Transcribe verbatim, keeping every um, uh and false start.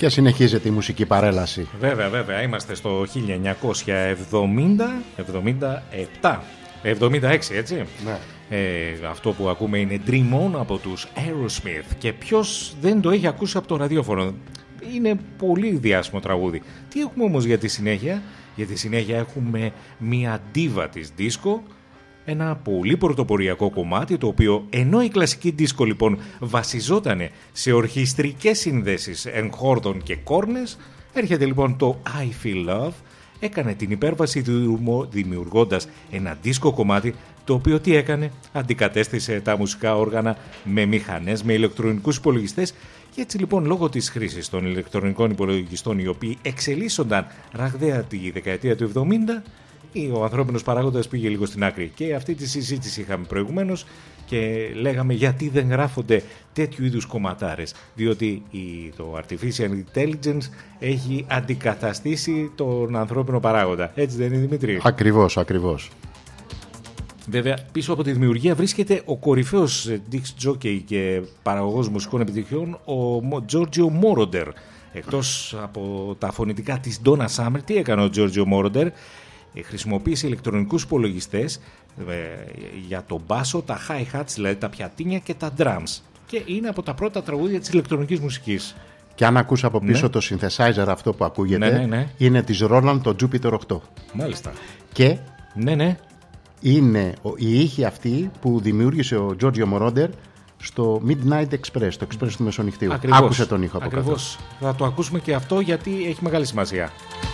Και συνεχίζεται η μουσική παρέλαση. Βέβαια, βέβαια, είμαστε στο χίλια εννιακόσια εβδομήντα, εβδομήντα επτά, εβδομήντα έξι, έτσι. Ναι. Ε, αυτό που ακούμε είναι Dream On από τους Aerosmith. Και ποιος δεν το έχει ακούσει από το ραδιόφωνο? Είναι πολύ διάσημο τραγούδι. Τι έχουμε όμως για τη συνέχεια? Για τη συνέχεια έχουμε μία ντίβα της δίσκο, ένα πολύ πρωτοποριακό κομμάτι, το οποίο ενώ η κλασική δίσκο λοιπόν βασιζόταν σε ορχιστρικές συνδέσεις εγχόρδων και κόρνες, έρχεται λοιπόν το I Feel Love, έκανε την υπέρβαση του δημιουργώντας ένα δίσκο κομμάτι, το οποίο τι έκανε? Αντικατέστησε τα μουσικά όργανα με μηχανές, με ηλεκτρονικούς υπολογιστές. Και έτσι λοιπόν, λόγω της χρήσης των ηλεκτρονικών υπολογιστών, οι οποίοι εξελίσσονταν ραγδαία τη δεκαετία του εβδομήντα, ο ανθρώπινος παράγοντας πήγε λίγο στην άκρη. Και αυτή τη συζήτηση είχαμε προηγουμένως και λέγαμε γιατί δεν γράφονται τέτοιου είδους κομματάρες. Διότι το Artificial Intelligence έχει αντικαταστήσει τον ανθρώπινο παράγοντα. Έτσι δεν είναι, Δημήτρη? Ακριβώς, ακριβώς. Βέβαια, πίσω από τη δημιουργία βρίσκεται ο κορυφαίος disc jockey και παραγωγός μουσικών επιτυχιών, ο Giorgio Moroder. Εκτός από τα φωνητικά της Donna Summer, τι έκανε ο Giorgio Moroder? Χρησιμοποίησε ηλεκτρονικούς υπολογιστές ε, για τον μπάσο, τα hi-hats, δηλαδή τα πιατίνια και τα drums. Και είναι από τα πρώτα τραγούδια της ηλεκτρονικής μουσικής. Και αν ακούς από πίσω, ναι, το synthesizer αυτό που ακούγεται, ναι, ναι, ναι, είναι της Roland, το Jupiter οκτώ. Μάλιστα. Και ναι, ναι, είναι η ήχη αυτή που δημιούργησε ο Giorgio Moroder στο Midnight Express, το Express του Μεσονυχτίου. Ακριβώς. Άκουσε τον ήχο από κάτω. Ακριβώς. Θα το ακούσουμε και αυτό γιατί έχει μεγάλη σημασία.